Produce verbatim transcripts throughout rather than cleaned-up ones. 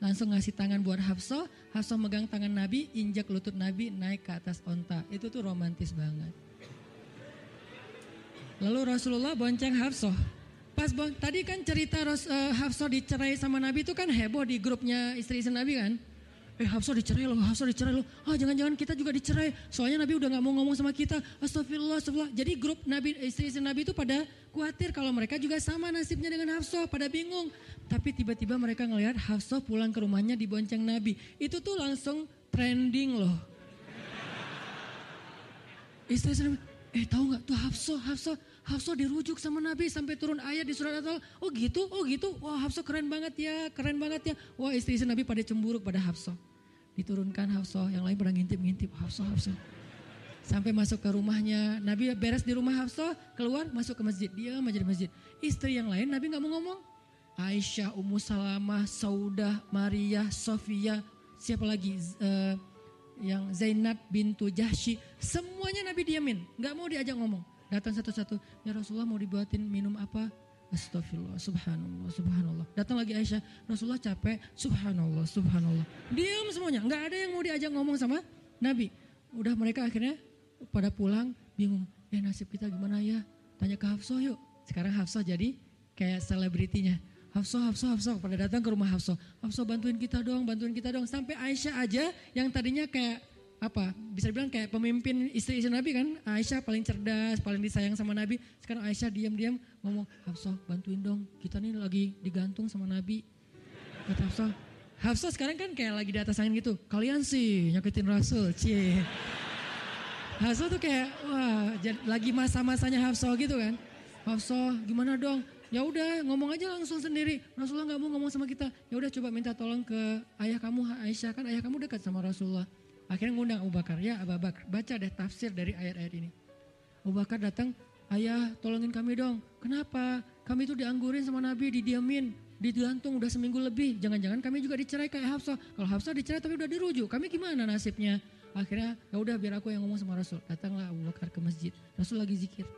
langsung ngasih tangan buat Hafsah. Hafsah megang tangan Nabi, injak lutut Nabi, naik ke atas onta. Itu tuh romantis banget. Lalu Rasulullah bonceng Hafsah. Pas bon, tadi kan cerita Ros, uh, Hafsah dicerai sama Nabi itu kan heboh di grupnya istri-istri Nabi kan. Eh Hafsah dicerai loh, Hafsah dicerai loh. Ah jangan-jangan kita juga dicerai. Soalnya Nabi udah gak mau ngomong sama kita. Astagfirullah, astagfirullah. Jadi grup Nabi, istri-istri Nabi itu pada khawatir kalau mereka juga sama nasibnya dengan Hafsah. Pada bingung. Tapi tiba-tiba mereka ngelihat Hafsah pulang ke rumahnya dibonceng Nabi. Itu tuh langsung trending loh. Istri-istri Nabi, eh tahu gak tuh Hafsah, Hafsah, Hafsah dirujuk sama Nabi sampai turun ayat di surat At-Talaq. Oh gitu, oh gitu. Wah Hafsah keren banget ya, keren banget ya. Wah istri-istri Nabi pada cemburu pada Hafsah. Diturunkan Hafsah, yang lain pada ngintip-ngintip Hafsah, Hafsah. Sampai masuk ke rumahnya, Nabi beres di rumah Hafsah, keluar masuk ke masjid, diam aja di masjid. Istri yang lain Nabi gak mau ngomong. Aisyah, Ummu Salamah, Saudah, Maria, Sofia, siapa lagi? Uh, yang Zainab bintu Jahsy, semuanya Nabi diamin, gak mau diajak ngomong. Datang satu-satu, ya Rasulullah mau dibuatin minum apa? Astagfirullah, subhanallah, subhanallah. Datang lagi Aisyah, Rasulullah capek, subhanallah, subhanallah. Diam semuanya, gak ada yang mau diajak ngomong sama Nabi. Udah mereka akhirnya pada pulang, bingung. Eh nasib kita gimana ya? Tanya ke Hafsah yuk. Sekarang Hafsah jadi kayak selebritinya. Hafsah, Hafsah, Hafsah. Pada datang ke rumah Hafsah. Hafsah bantuin kita dong, bantuin kita dong. Sampai Aisyah aja yang tadinya kayak apa, bisa dibilang kayak pemimpin istri-istri Nabi kan. Aisyah paling cerdas, paling disayang sama Nabi. Sekarang Aisyah diam-diam ngomong, Hafsah bantuin dong, kita nih lagi digantung sama Nabi. Kata Hafsah, Hafsah sekarang kan kayak lagi di atas angin gitu. Kalian sih nyakitin Rasul, cie. Hafsah tuh kayak wah lagi masa-masanya Hafsah gitu kan. Hafsah gimana dong? Ya udah ngomong aja langsung sendiri. Rasulullah nggak mau ngomong sama kita. Ya udah coba minta tolong ke ayah kamu Aisyah, kan ayah kamu dekat sama Rasulullah. Akhirnya ngundang Abu Bakar, ya Abu Bakar baca deh tafsir dari ayat-ayat ini. Abu Bakar datang, ayah tolongin kami dong. Kenapa? Kami itu dianggurin sama Nabi, didiamin, digantung udah seminggu lebih. Jangan-jangan kami juga dicerai kayak Hafsah. Kalau Hafsah dicerai tapi udah dirujuk, kami gimana nasibnya? Akhirnya ya udah biar aku yang ngomong sama Rasul. Datanglah Abu Bakar ke masjid. Rasul lagi zikir.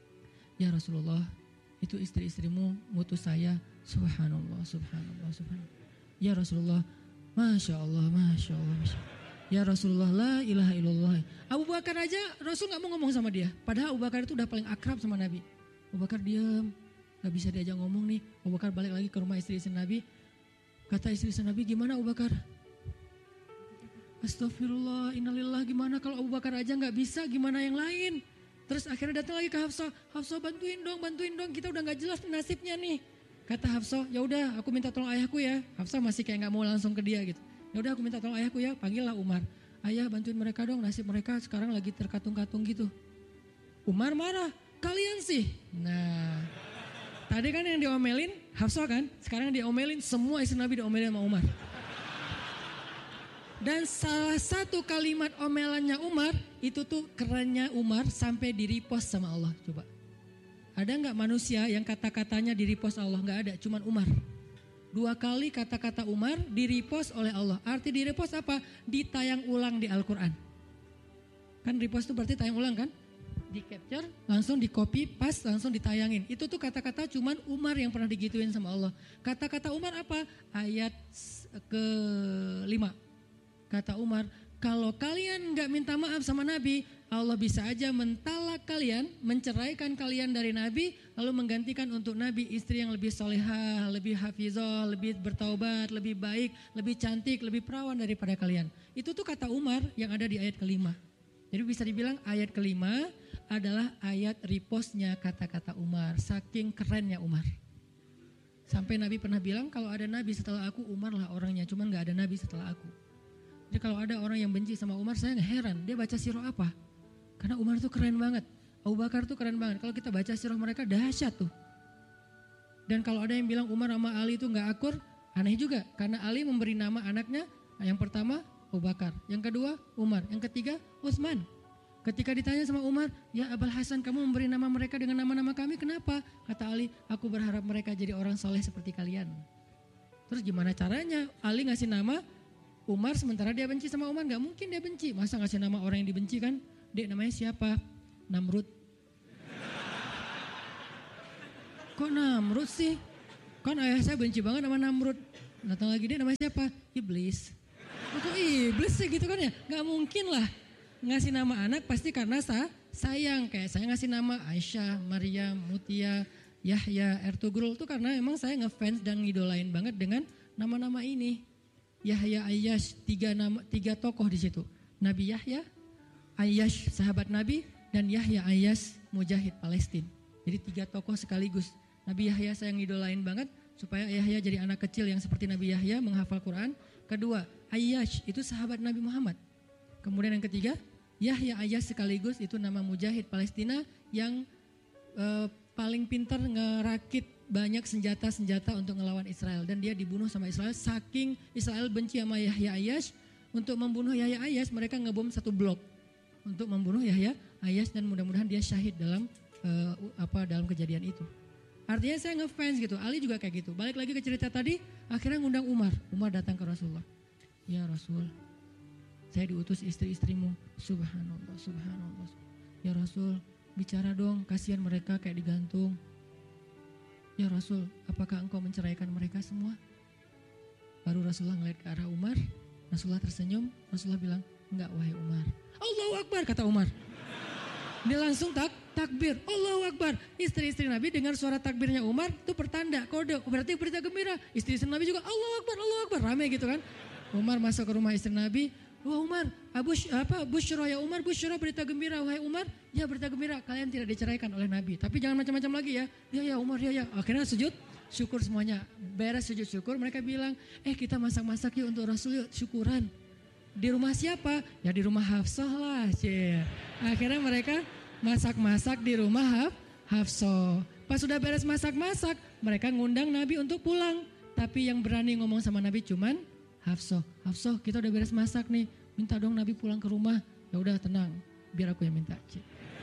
Ya Rasulullah, itu istri-istrimu mutus saya. Subhanallah, subhanallah, subhanallah. Ya Rasulullah, Masya Allah, Masya Allah, Masya Allah. Ya Rasulullah, la ilaha illallah. Abu Bakar aja Rasul gak mau ngomong sama dia. Padahal Abu Bakar itu udah paling akrab sama Nabi. Abu Bakar diam, gak bisa diajak ngomong nih. Abu Bakar balik lagi ke rumah istri-istri Nabi. Kata istri-istri Nabi, gimana Abu Bakar? Astagfirullah, innalillah, gimana kalau Abu Bakar aja gak bisa, gimana yang lain? Terus akhirnya datang lagi ke Hafsah. Hafsah bantuin dong, bantuin dong, kita udah gak jelas nasibnya nih. Kata Hafsah, ya udah aku minta tolong ayahku ya. Hafsah masih kayak gak mau langsung ke dia gitu. Ya udah aku minta tolong ayahku ya, panggillah Umar. Ayah bantuin mereka dong, nasib mereka sekarang lagi terkatung-katung gitu. Umar marah, kalian sih. Nah, tadi kan yang diomelin Hafsah kan, sekarang diomelin semua istri Nabi diomelin sama Umar. Dan salah satu kalimat omelannya Umar, itu tuh kerennya Umar sampai di-repost sama Allah. Coba, ada gak manusia yang kata-katanya di-repost Allah? Gak ada, cuman Umar. Dua kali kata-kata Umar di-repost oleh Allah. Arti di-repost apa? Ditayang ulang di Al-Quran. Kan repost itu berarti tayang ulang kan? Di-capture, langsung di-copy, paste, langsung ditayangin. Itu tuh kata-kata cuman Umar yang pernah digituin sama Allah. Kata-kata Umar apa? Ayat kelima. Kata Umar, kalau kalian gak minta maaf sama Nabi, Allah bisa aja mentalak kalian, menceraikan kalian dari Nabi, lalu menggantikan untuk Nabi istri yang lebih solehah, lebih hafizah, lebih bertaubat, lebih baik, lebih cantik, lebih perawan daripada kalian. Itu tuh kata Umar yang ada di ayat kelima. Jadi bisa dibilang ayat kelima adalah ayat repostnya kata-kata Umar. Saking kerennya Umar. Sampai Nabi pernah bilang kalau ada Nabi setelah aku, Umar lah orangnya, cuman gak ada Nabi setelah aku. Jadi kalau ada orang yang benci sama Umar, saya gak heran. Dia baca sirah apa? Karena Umar tuh keren banget. Abu Bakar tuh keren banget. Kalau kita baca sirah mereka dahsyat tuh. Dan kalau ada yang bilang Umar sama Ali itu gak akur, aneh juga. Karena Ali memberi nama anaknya, yang pertama Abu Bakar, yang kedua Umar, yang ketiga Utsman. Ketika ditanya sama Umar, ya Abul Hasan kamu memberi nama mereka dengan nama-nama kami, kenapa? Kata Ali, aku berharap mereka jadi orang soleh seperti kalian. Terus gimana caranya Ali ngasih nama Umar sementara dia benci sama Umar? Gak mungkin dia benci. Masa ngasih nama orang yang dibenci kan? Dek namanya siapa? Namrud. Kok Namrud sih? Kan ayah saya benci banget sama Namrud. Datang lagi, dia namanya siapa? Iblis. Kok iblis sih gitu kan ya? Gak mungkin lah. Ngasih nama anak pasti karena sa, sayang. Kayak saya ngasih nama Aisyah, Maryam, Mutia, Yahya, Ertugrul. Itu karena emang saya ngefans dan ngidolain banget dengan nama-nama ini. Yahya, Ayyash, tiga, nama, tiga tokoh di situ. Nabi Yahya, Ayyash sahabat Nabi, dan Yahya Ayyash mujahid Palestina. Jadi tiga tokoh sekaligus. Nabi Yahya saya ngidolain banget supaya Yahya jadi anak kecil yang seperti Nabi Yahya menghafal Quran. Kedua, Ayyash itu sahabat Nabi Muhammad. Kemudian yang ketiga, Yahya Ayyash sekaligus itu nama mujahid Palestina yang uh, paling pintar ngerakit banyak senjata-senjata untuk ngelawan Israel. Dan dia dibunuh sama Israel saking Israel benci sama Yahya Ayyash. Untuk membunuh Yahya Ayyash mereka ngebom satu blok untuk membunuh Yahya Ayyash dan mudah-mudahan dia syahid dalam uh, apa dalam kejadian itu. Artinya saya ngefans gitu. Ali juga kayak gitu. Balik lagi ke cerita tadi, akhirnya ngundang Umar. Umar datang ke Rasulullah. Ya Rasul, saya diutus istri-istrimu. Subhanallah, subhanallah. Ya Rasul, bicara dong, kasihan mereka kayak digantung. Ya Rasul, apakah engkau menceraikan mereka semua? Baru Rasulullah ngeliat ke arah Umar. Rasulullah tersenyum, Rasulullah bilang, enggak wahai Umar. Allahu Akbar, kata Umar. Dia langsung tak, takbir, Allahu Akbar. Istri-istri Nabi dengar suara takbirnya Umar, itu pertanda, kode, berarti berita gembira. Istri-istri Nabi juga, Allahu Akbar, Allahu Akbar, rame gitu kan. Umar masuk ke rumah istri Nabi, wah Umar, Abu apa Busyra ya Umar, Busyra berita gembira, wahai Umar, ya berita gembira, kalian tidak diceraikan oleh Nabi. Tapi jangan macam-macam lagi ya. Ya ya Umar, ya ya. Akhirnya sujud syukur semuanya. Beres sujud syukur, mereka bilang, "Eh, kita masak-masak yuk untuk Rasul yuk, syukuran." Di rumah siapa? Ya di rumah Hafsah lah, cie. Akhirnya mereka masak-masak di rumah Haf, Hafsah. Pas sudah beres masak-masak, mereka ngundang Nabi untuk pulang. Tapi yang berani ngomong sama Nabi cuman Hafsah. Hafsah, kita udah beres masak nih, minta dong Nabi pulang ke rumah. Ya udah tenang, biar aku yang minta. Cie.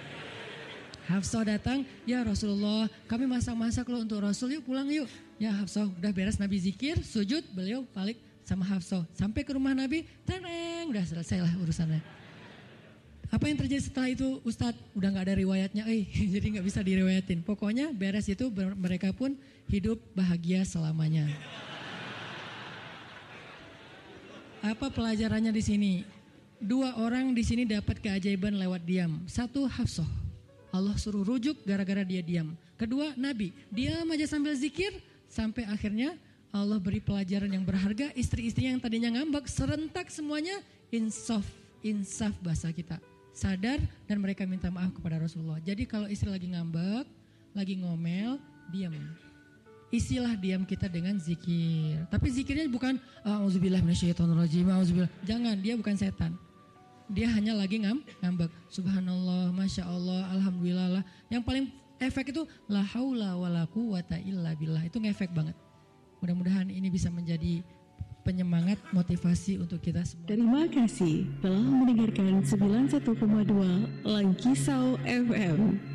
Hafsah datang, ya Rasulullah, kami masak-masak loh untuk Rasul, yuk pulang yuk. Ya Hafsah, udah beres Nabi zikir, sujud, beliau balik sama Hafsah. Sampai ke rumah Nabi, tenang, udah selesai lah urusannya. Apa yang terjadi setelah itu Ustadz? Udah gak ada riwayatnya, eh, jadi gak bisa diriwayatin. Pokoknya beres itu mereka pun hidup bahagia selamanya. Apa pelajarannya di sini? Dua orang di sini dapat keajaiban lewat diam. Satu Hafsah. Allah suruh rujuk gara-gara dia diam. Kedua Nabi, diam aja sambil zikir sampai akhirnya Allah beri pelajaran yang berharga. Istri-istri yang tadinya ngambek serentak semuanya insaf, insaf bahasa kita. Sadar dan mereka minta maaf kepada Rasulullah. Jadi kalau istri lagi ngambek, lagi ngomel, diam. Isilah diam kita dengan zikir. Tapi zikirnya bukan auzubillah minasyaitonirrajim, auzubillah. Jangan, dia bukan setan. Dia hanya lagi ngam, ngambek. Subhanallah, Masya Allah, Alhamdulillah lah. Yang paling efek itu la haula wala quwata illa billah. Itu ngefek banget. Mudah-mudahan ini bisa menjadi penyemangat, motivasi untuk kita semua. Terima kasih telah mendengarkan sembilan puluh satu koma dua Langkisau F M.